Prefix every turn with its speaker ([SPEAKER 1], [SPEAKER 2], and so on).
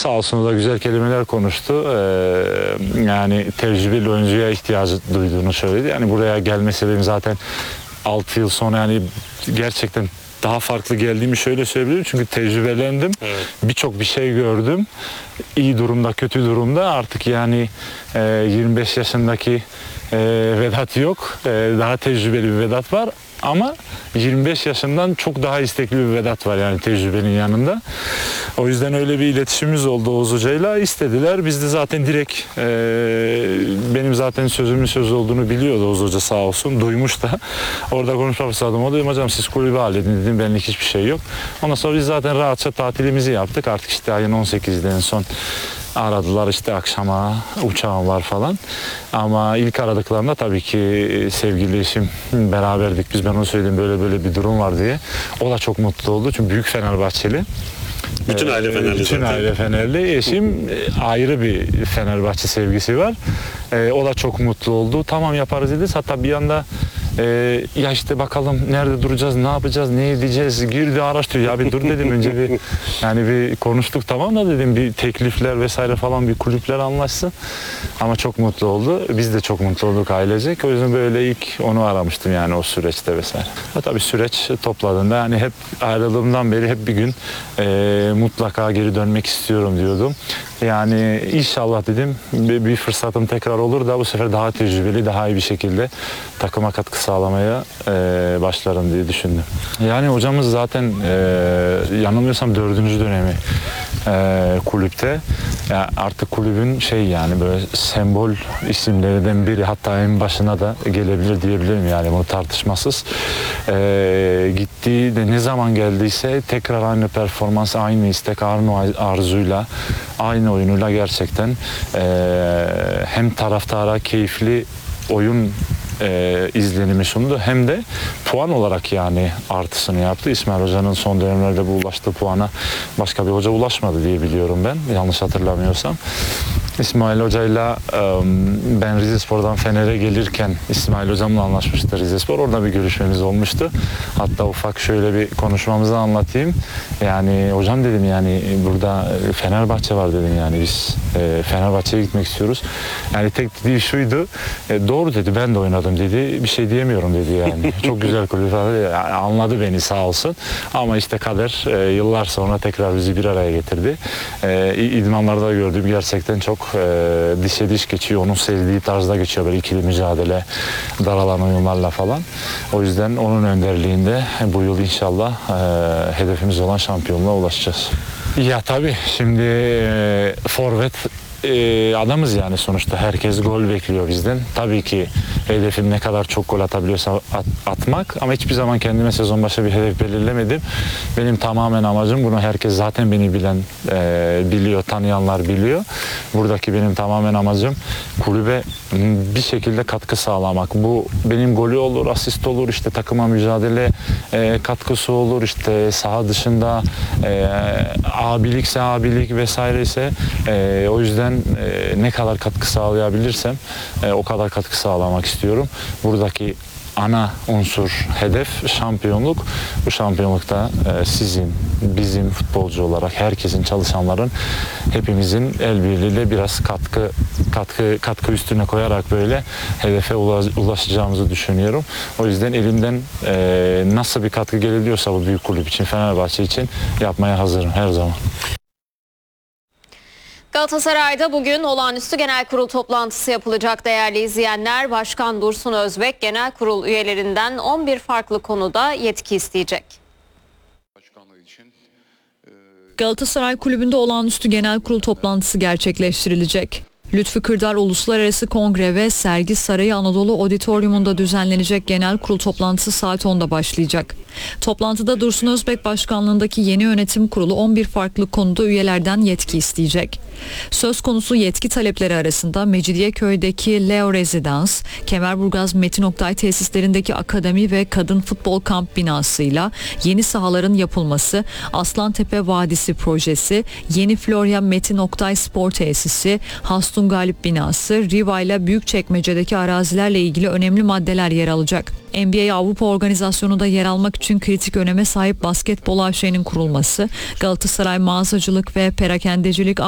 [SPEAKER 1] sağ olsun, o da güzel kelimeler konuştu. Yani tecrübeli oyuncuya ihtiyacı duyduğunu söyledi. Yani buraya gelme sebebim zaten 6 yıl sonra yani gerçekten daha farklı geldiğimi şöyle söyleyebilirim. Çünkü tecrübelendim. Evet. Birçok bir şey gördüm. İyi durumda, kötü durumda. Artık yani 25 yaşındaki Vedat yok. Daha tecrübeli bir Vedat var. Ama 25 yaşından çok daha istekli bir Vedat var yani tecrübenin yanında. O yüzden öyle bir iletişimimiz oldu Oğuz Hoca'yla. İstediler. Biz de zaten direkt benim zaten sözümün söz olduğunu biliyordu Oğuz Hoca, sağ olsun. Duymuş da. Orada konuşma fırsatım oldu. Hocam siz kulübü halledin dedim. Benlik hiçbir şey yok. Ondan sonra biz zaten rahatça tatilimizi yaptık. Artık işte ayın 18'de en son aradılar, işte akşama uçağım var falan. Ama ilk aradıklarında tabii ki sevgili eşim beraberdik. Ben onu söyledim, böyle böyle bir durum var diye. O da çok mutlu oldu çünkü büyük Fenerbahçeli.
[SPEAKER 2] Bütün aile Fenerli.
[SPEAKER 1] Bütün aile Fenerli. Eşim ayrı bir Fenerbahçe sevgisi var. O da çok mutlu oldu. Tamam yaparız dedi. Hatta bir anda ya işte bakalım nerede duracağız, ne yapacağız, ne edeceğiz, girdi araştırıyor. Ya bir dur dedim, önce bir yani bir konuştuk, tamam da dedim, bir teklifler vesaire falan, bir kulüpler anlaşsın. Ama çok mutlu oldu. Biz de çok mutlu olduk ailecek. O yüzden böyle ilk onu aramıştım yani o süreçte vesaire. Tabii süreç topladığında yani hep ayrıldığımdan beri hep bir gün mutlaka geri dönmek istiyorum diyordum. Yani inşallah dedim bir fırsatım tekrar olur da bu sefer daha tecrübeli, daha iyi bir şekilde takıma katkı sağlamaya başlarım diye düşündüm. Yani hocamız zaten yanılmıyorsam 4. dönemi kulüpte. Yani artık kulübün yani böyle sembol isimlerinden biri, hatta en başına da gelebilir diyebilirim yani, bunu tartışmasız. Gittiği de ne zaman geldiyse tekrar aynı performans, aynı istek, aynı arzuyla, aynı oyunuyla gerçekten hem taraftara keyifli oyun izlenimi sundu, hem de puan olarak yani artısını yaptı. İsmail Hoca'nın son dönemlerde bu ulaştığı puana başka bir hoca ulaşmadı diye biliyorum ben, yanlış hatırlamıyorsam. İsmail Hoca'yla ben Rizespor'dan Fener'e gelirken İsmail Hocam'la anlaşmıştı Rizespor. Orada bir görüşmemiz olmuştu. Hatta ufak şöyle bir konuşmamızı anlatayım. Yani hocam dedim, yani burada Fenerbahçe var dedim, yani biz Fenerbahçe'ye gitmek istiyoruz. Yani tek dediği şuydu, doğru dedi, ben de oynadım dedi, bir şey diyemiyorum dedi yani. Çok güzel kulüp falan, anladı beni sağ olsun. Ama işte kader yıllar sonra tekrar bizi bir araya getirdi. İdmanlarda gördüğüm gerçekten çok dişe diş geçiyor. Onun sevdiği tarzda geçiyor, böyle ikili mücadele, daralan oyunlarla falan. O yüzden onun önderliğinde bu yıl inşallah hedefimiz olan şampiyonluğa ulaşacağız. Ya tabii şimdi forvet adamız yani, sonuçta herkes gol bekliyor bizden. Tabii ki hedefim ne kadar çok gol atabiliyorsa atmak, ama hiçbir zaman kendime sezon başı bir hedef belirlemedim. Benim tamamen amacım, bunu herkes zaten beni bilen biliyor, tanıyanlar biliyor. Buradaki benim tamamen amacım kulübe bir şekilde katkı sağlamak. Bu benim golü olur, asist olur, işte takıma mücadele katkısı olur, işte saha dışında abilikse abilik vesaire ise o yüzden ne kadar katkı sağlayabilirsem o kadar katkı sağlamak istiyorum. Buradaki ana unsur, hedef şampiyonluk. Bu şampiyonlukta sizin, bizim futbolcu olarak herkesin, çalışanların, hepimizin el birliğiyle biraz katkı üstüne koyarak böyle hedefe ulaşacağımızı düşünüyorum. O yüzden elimden nasıl bir katkı gelebiliyorsa bu büyük kulüp için, Fenerbahçe için yapmaya hazırım her zaman.
[SPEAKER 3] Galatasaray'da bugün olağanüstü genel kurul toplantısı yapılacak değerli izleyenler. Başkan Dursun Özbek genel kurul üyelerinden 11 farklı konuda yetki isteyecek.
[SPEAKER 4] Galatasaray Kulübü'nde olağanüstü genel kurul toplantısı gerçekleştirilecek. Lütfü Kırdar Uluslararası Kongre ve Sergi Sarayı Anadolu Auditorium'unda düzenlenecek genel kurul toplantısı saat 10'da başlayacak. Toplantıda Dursun Özbek başkanlığındaki yeni yönetim kurulu 11 farklı konuda üyelerden yetki isteyecek. Söz konusu yetki talepleri arasında Mecidiyeköy'deki Leo Rezidans, Kemerburgaz Metin Oktay tesislerindeki akademi ve kadın futbol kamp binasıyla yeni sahaların yapılması, Aslantepe Vadisi projesi, Yeni Florya Metin Oktay Spor Tesisi, Hastun Galip binası, Riva ile Büyükçekmece'deki arazilerle ilgili önemli maddeler yer alacak. NBA Avrupa Organizasyonu'nda yer almak için kritik öneme sahip basketbol AŞ'nin kurulması, Galatasaray Mağazacılık ve Perakendecilik